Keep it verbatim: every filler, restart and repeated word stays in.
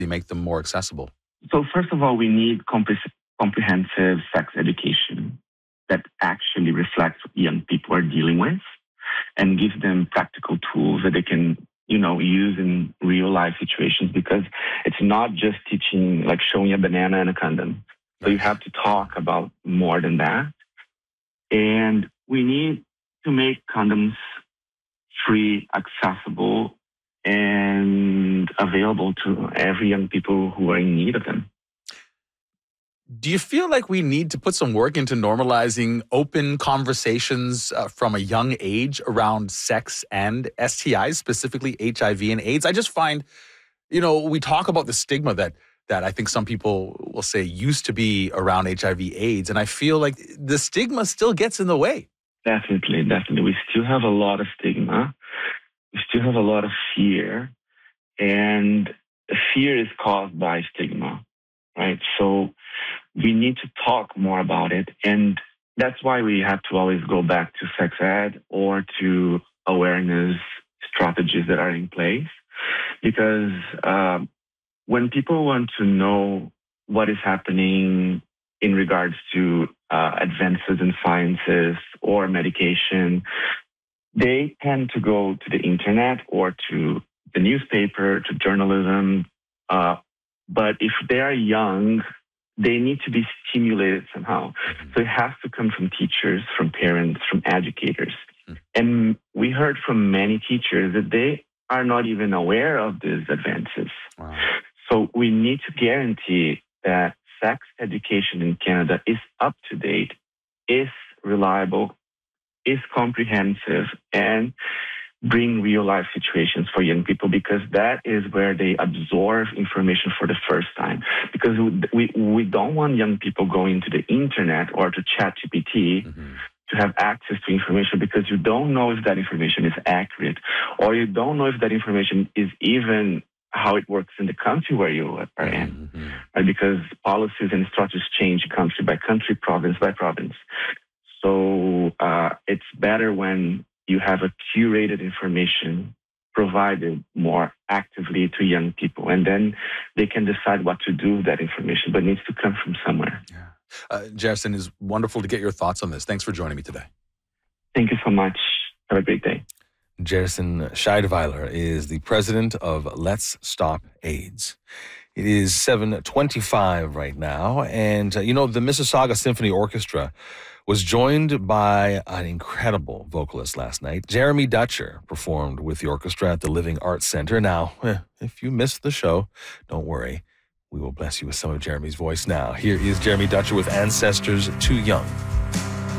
you make them more accessible? So first of all, we need compre- comprehensive sex education that actually reflects what young people are dealing with and gives them practical tools that they can, you know, use in real life situations, because it's not just teaching, like showing a banana and a condom. So you have to talk about more than that. And we need to make condoms free, accessible, and available to every young people who are in need of them. Do you feel like we need to put some work into normalizing open conversations uh, from a young age around sex and S T Is, specifically H I V and AIDS? I just find, you know, we talk about the stigma that that I think some people will say used to be around H I V AIDS, and I feel like the stigma still gets in the way. Definitely, definitely. We still have a lot of stigma. We still have a lot of fear, and fear is caused by stigma, right? So we need to talk more about it. And that's why we have to always go back to sex ed or to awareness strategies that are in place. Because um, when people want to know what is happening in regards to uh, advances in sciences or medication, they tend to go to the internet or to the newspaper, to journalism. Uh, but if they are young, they need to be stimulated somehow. So it has to come from teachers, from parents, from educators. Mm-hmm. And we heard from many teachers that they are not even aware of these advances. Wow. So we need to guarantee that sex education in Canada is up to date, is reliable, is comprehensive, and bring real life situations for young people, because that is where they absorb information for the first time. Because we we don't want young people going to the internet or to ChatGPT mm-hmm. to have access to information, because you don't know if that information is accurate, or you don't know if that information is even how it works in the country where you are in. Mm-hmm. Right? Because policies and strategies change country by country, province by province. So uh, it's better when you have a curated information provided more actively to young people, and then they can decide what to do with that information, but it needs to come from somewhere. Yeah. Uh, Jerson, it's wonderful to get your thoughts on this. Thanks for joining me today. Thank you so much. Have a great day. Jerson Scheideweiler is the president of Let's Stop AIDS. It is seven twenty-five right now, and uh, you know, the Mississauga Symphony Orchestra was joined by an incredible vocalist last night. Jeremy Dutcher performed with the orchestra at the Living Arts Center. Now, eh, if you missed the show, don't worry. We will bless you with some of Jeremy's voice now. Here is Jeremy Dutcher with Ancestors Too Young.